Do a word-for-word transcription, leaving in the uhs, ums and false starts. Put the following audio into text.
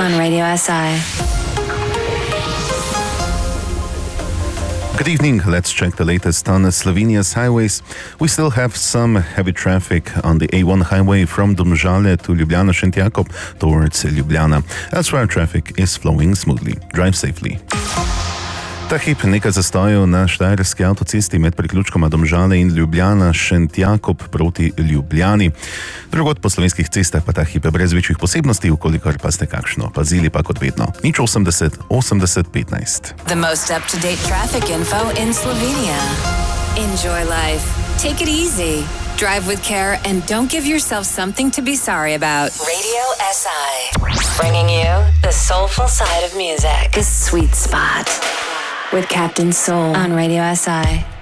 on Radio S I. Good evening. Let's check the latest on Slovenia's highways. We still have some heavy traffic on the A one highway from Domžale to Ljubljana Šentjakov towards Ljubljana. Elsewhere, traffic is flowing smoothly. Drive safely. Ta hip nekaj zastojev na štajerski avtocesti med priključkoma Domžale in Ljubljana Šentjakov proti Ljubljani. Drugod po slovenskih cestah pa ta hip brez večjih posebnosti, ukolikor pa ste kakšno pazili, pa kot vedno. nič osemdeset osemdeset petnajst. The most up-to-date traffic info in Slovenia. Enjoy life. Take it easy. Drive with care and don't give yourself something to be sorry about. Radio S I. Bringing you the soulful side of music. The sweet spot. With Captain Soul on Radio S I.